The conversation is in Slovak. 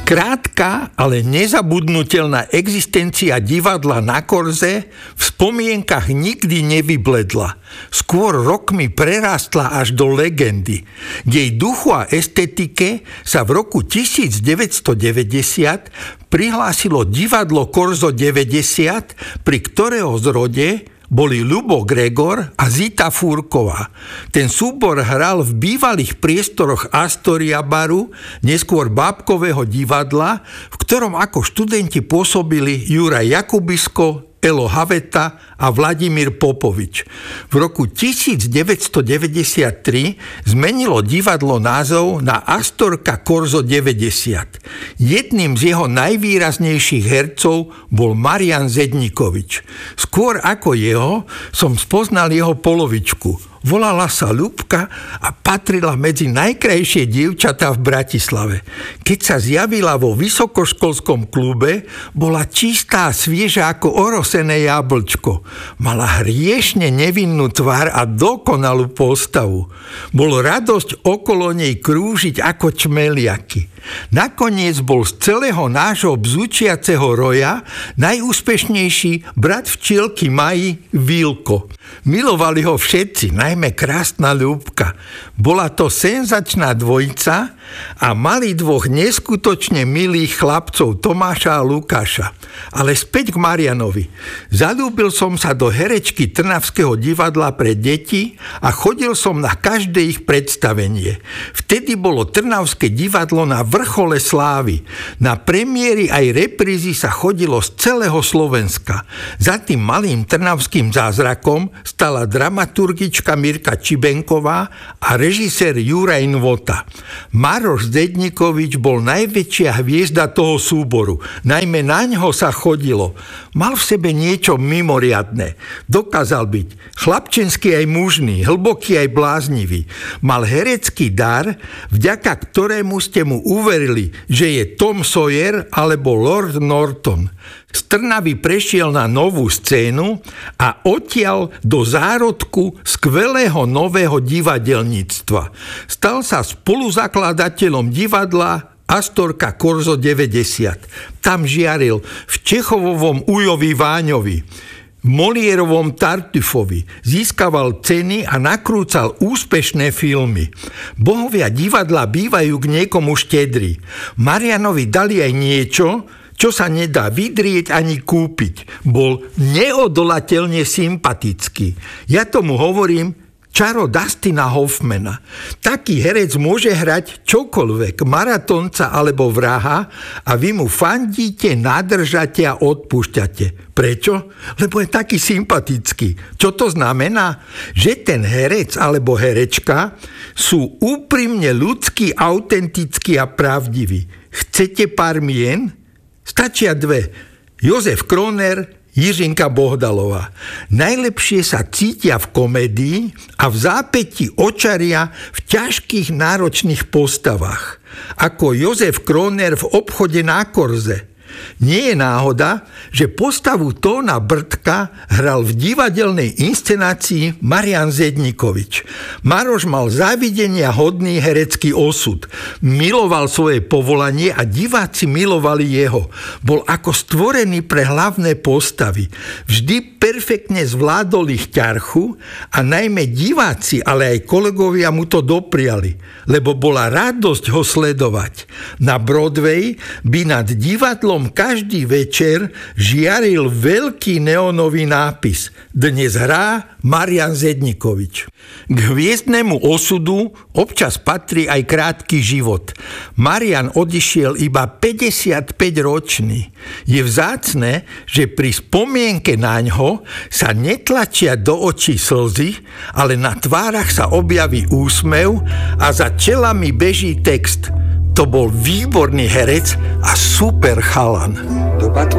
Krátka, ale nezabudnutelná existencia divadla na Korze v spomienkach nikdy nevybledla. Skôr rokmi prerástla až do legendy. K jej duchu a estetike sa v roku 1990 prihlásilo divadlo Korzo 90, pri ktorého zrode boli Ľubo Gregor a Zita Fúrková. Ten súbor hral v bývalých priestoroch Astoria baru, neskôr Bábkového divadla, v ktorom ako študenti pôsobili Juraj Jakubisko, Elo Haveta a Vladimír Popovič. V roku 1993 zmenilo divadlo názov na Astorka Korzo 90. Jedným z jeho najvýraznejších hercov bol Marian Zedníkovič. Skôr ako jeho som spoznal jeho polovičku. Volala sa Ľubka a patrila medzi najkrajšie dievčatá v Bratislave. Keď sa zjavila vo vysokoškolskom klube, bola čistá a svieža ako orosené jablčko. Mala hriešne nevinnú tvár a dokonalú postavu. Bolo radosť okolo nej krúžiť ako čmeliaky. Nakoniec bol z celého nášho bzučiaceho roja najúspešnejší brat včielky Maji Vilko. Milovali ho všetci, najmä krásna Ľubka. Bola to senzačná dvojica a mali dvoch neskutočne milých chlapcov, Tomáša a Lukáša. Ale späť k Marianovi. Zaľúbil som sa do herečky Trnavského divadla pre deti a chodil som na každé ich predstavenie. Vtedy bolo Trnavské divadlo na vrchole slávy. Na premiéry aj reprízy sa chodilo z celého Slovenska. Za tým malým trnavským zázrakom stala dramaturgička Mirka Čibenková a režisér Juraj Nvota. Maroš Zedníkovič bol najväčšia hviezda toho súboru. Najmä naňho sa chodilo. Mal v sebe niečo mimoriadne. Dokázal byť chlapčenský aj mužný, hlboký aj bláznivý. Mal herecký dar, vďaka ktorému ste mu uverili, že je Tom Sawyer alebo Lord Norton. Z Trnavy prešiel na novú scénu a odtiaľ do zárodku skvelého nového divadelníctva. Stal sa spoluzakladateľom divadla Astorka Korzo 90. Tam žiaril v Čechovovom Ujovi Váňovi, v Molierovom Tartufovi, získaval ceny a nakrúcal úspešné filmy. Bohovia divadla bývajú k niekomu štedri. Marianovi dali aj niečo, čo sa nedá vydrieť ani kúpiť. Bol neodolateľne sympatický. Ja tomu hovorím čaro Dustina Hoffmana. Taký herec môže hrať čokoľvek, maratónca alebo vraha a vy mu fandíte, nadržate a odpúšťate. Prečo? Lebo je taký sympatický. Čo to znamená? Že ten herec alebo herečka sú úprimne ľudskí, autentickí a pravdiví. Chcete pár mien? Stačia dve. Jozef Kroner, Jiřinka Bohdalová. Najlepšie sa cítia v komédii a v zápätí očaria v ťažkých náročných postavách. Ako Jozef Kroner v Obchode na Korze. Nie je náhoda, že postavu Tóna Brdka hral v divadelnej inscenácii Marian Zedníkovič. Maroš mal závidenia hodný herecký osud. Miloval svoje povolanie a diváci milovali jeho. Bol ako stvorený pre hlavné postavy. Vždy perfektne zvládol ich ťarchu a najmä diváci, ale aj kolegovia mu to dopriali, lebo bola radosť ho sledovať. Na Broadway by nad divadlom každý večer žiaril veľký neonový nápis: Dnes hrá Marian Zedníkovič. K hviezdnemu osudu občas patrí aj krátky život. Marian odišiel iba 55-ročný. Je vzácne, že pri spomienke naňho sa netlačia do očí slzy, ale na tvárach sa objaví úsmev a za čelami beží text: To bol výborný herec a super chalan.